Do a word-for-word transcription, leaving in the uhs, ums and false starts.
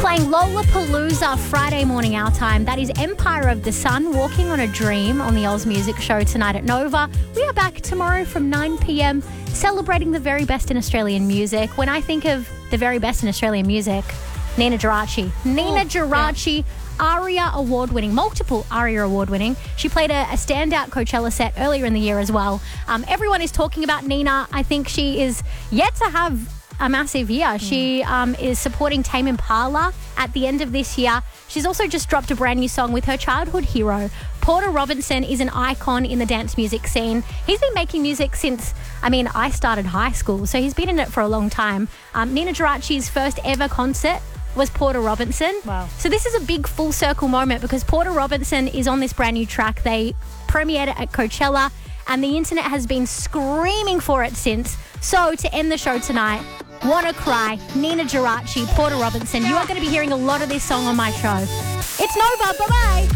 Playing Lollapalooza Friday morning our time. That is Empire of the Sun, Walking on a Dream on the Oz Music Show tonight at Nova. We are back tomorrow from nine p.m. celebrating the very best in Australian music. When I think of the very best in Australian music, Nina Geraci. Nina Oh, Geraci, ARIA award-winning, multiple ARIA award-winning. She played a, a standout Coachella set earlier in the year as well. Um, everyone is talking about Nina. I think she is yet to have a massive year. She um, is supporting Tame Impala at the end of this year. She's also just dropped a brand new song with her childhood hero. Porter Robinson is an icon in the dance music scene. He's been making music since, I mean, I started high school, so he's been in it for a long time. Um, Nina Geraci's first ever concert was Porter Robinson. Wow. So this is a big full circle moment because Porter Robinson is on this brand new track. They premiered it at Coachella and the internet has been screaming for it since. So to end the show tonight, Wanna Cry, Nina Geraci, Porter Robinson. You are going to be hearing a lot of this song on my show. It's Nova. Bye-bye.